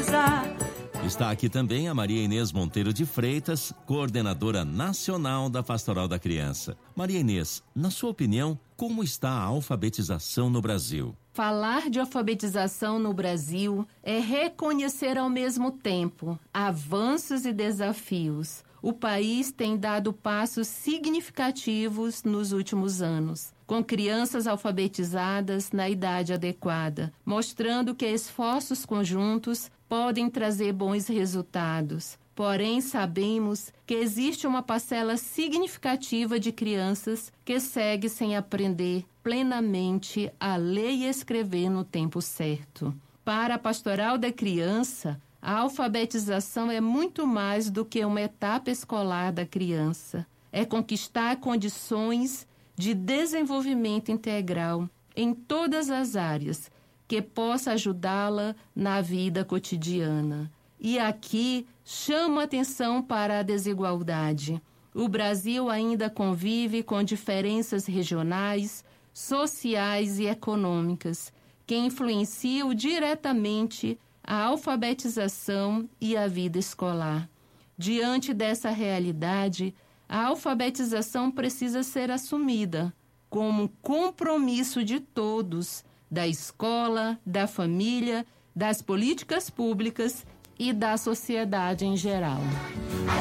beleza. Está aqui também a Maria Inês Monteiro de Freitas, coordenadora nacional da Pastoral da Criança. Maria Inês, na sua opinião, como está a alfabetização no Brasil? Falar de alfabetização no Brasil é reconhecer ao mesmo tempo avanços e desafios. O país tem dado passos significativos nos últimos anos, com crianças alfabetizadas na idade adequada, mostrando que esforços conjuntos podem trazer bons resultados. Porém, sabemos que existe uma parcela significativa de crianças que segue sem aprender plenamente a ler e escrever no tempo certo. Para a Pastoral da Criança, a alfabetização é muito mais do que uma etapa escolar da criança. É conquistar condições de desenvolvimento integral em todas as áreas que possa ajudá-la na vida cotidiana. E aqui chamo atenção para a desigualdade. O Brasil ainda convive com diferenças regionais, sociais e econômicas que influenciam diretamente a alfabetização e a vida escolar. Diante dessa realidade, a alfabetização precisa ser assumida como um compromisso de todos, da escola, da família, das políticas públicas e da sociedade em geral.